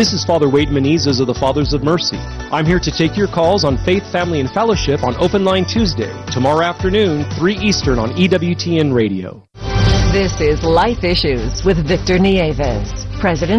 This is Father Wade Menezes of the Fathers of Mercy. I'm here to take your calls on Faith, Family, and Fellowship on Open Line Tuesday, tomorrow afternoon, 3 Eastern on EWTN Radio. This is Life Issues with Victor Nieves, President